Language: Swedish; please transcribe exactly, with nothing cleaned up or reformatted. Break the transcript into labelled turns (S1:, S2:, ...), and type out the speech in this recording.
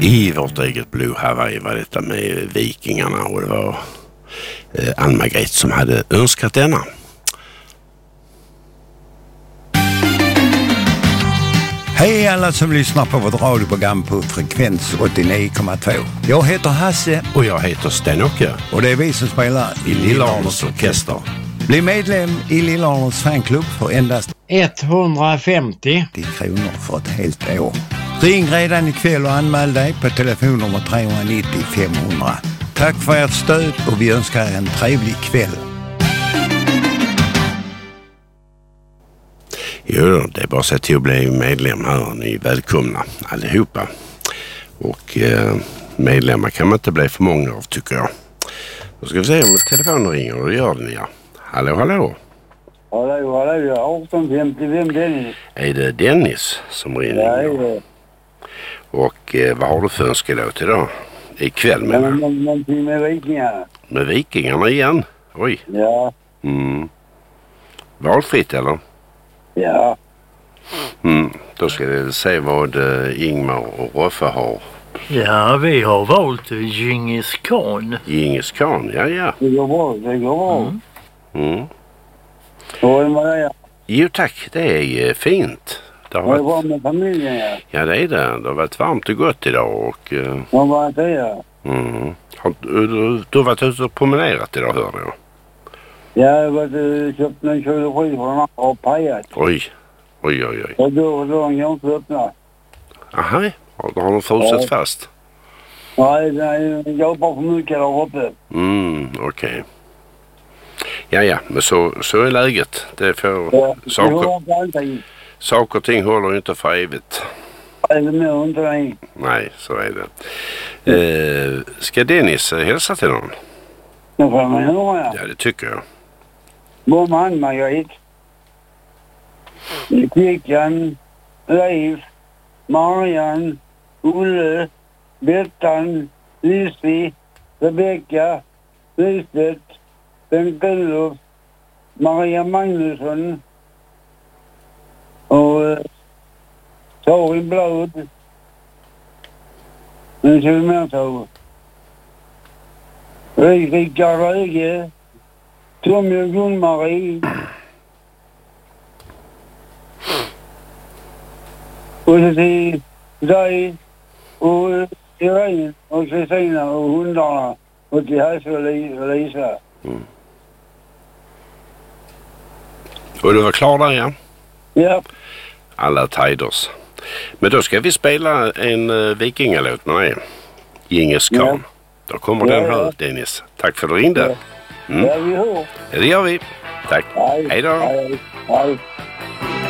S1: I vårt eget Blue Hawaii var detta med Vikingarna, och det var eh, Ann-Margret som hade önskat denna.
S2: Hej alla som lyssnar på vårt radioprogram på frekvens åttionio komma två. Jag heter Hasse.
S1: Och jag heter Sten-Åke.
S2: Och det är vi som spelar
S1: i Lillarnes orkester.
S2: Bli medlem i Lillarnes fanklubb för endast
S3: etthundrafemtio
S2: kronor för ett helt år. Ring redan ikväll och anmäl dig på telefonnummer tre nio noll fem hundra. Tack för ert stöd och vi önskar er en trevlig kväll.
S1: Jo, det är bara så till att bli medlem här. Ni är välkomna allihopa. Och eh, medlemmar kan man inte bli för många av, tycker jag. Då ska vi se om telefonen ringer, och det gör den, ja. Hallå, hallå.
S4: Hallå, hallå, jag arton femtiofem Dennis.
S1: Är det Dennis som ringer?
S4: Ja, det är det.
S1: Och eh, vad har du för önskelåt idag? Ikväll menar jag.
S4: Men, någonting med Vikingarna.
S1: Med Vikingarna igen? Oj.
S4: Ja.
S1: Mm. Valfritt eller?
S4: Ja.
S1: Mm. Då ska vi se vad uh, Ingmar och Roffe har.
S3: Ja, vi har valt Djingis Khan.
S1: Djingis Khan, ja, ja.
S4: Det går bra, det går bra.
S3: Mm.
S1: Mm.
S4: Och vad är det?
S1: Jo tack, det är uh, fint. Det har
S4: Vad är
S1: varit...
S4: bra med familjen, ja?
S1: Ja, det är det. Det har varit varmt och gott idag och... Uh...
S4: Vad var det säga?
S1: Mm. Har, du, du har varit ute och promenerat idag, hörde jag.
S4: Jag har varit och köpt en tjugosju från andra och pajat.
S1: Oj, oj, oj, oj.
S4: Och då, då kan jag inte öppna.
S1: Aha, då har de frusit
S4: Ja.
S1: fast.
S4: Nej, nej, jag jobbar för mycket där uppe.
S1: Mm, okej. Okay. Ja, ja, men så, så är läget. Det får
S4: Ja,
S1: saker,
S4: det har inte alltid.
S1: saker och ting håller ju inte för evigt.
S4: Eller mer inte det.
S1: Nej, så är det. Eh, ska Dennis hälsa till någon?
S4: Det får man höra, ja.
S1: Ja, det tycker jag.
S4: Vår man, Margret. Kickan, Leif, Marian, Olle, Bettan, Lissi, Rebecka, Lisbeth, Bengt-Olof, Maria Magnusson och uh, Karin Blad. Men så är det mer så. Rickard Röge, Tommy och Gun-Marie. Och så till dig och Irene och Kristina och hundarna och till Hasse och Lisa.
S1: Mm. Och du var klar där, ja?
S4: Ja.
S1: Alla tiders. Men då ska vi spela en uh, vikingalåt med dig. Djingis Khan. Ja. Då kommer ja, den här, ja. Dennis. Tack för att du ringde.
S4: Ja, mm. Ja, vi hör.
S1: Det gör vi. Tack.
S4: Hej.
S1: Hej då.
S4: Hej. Hej.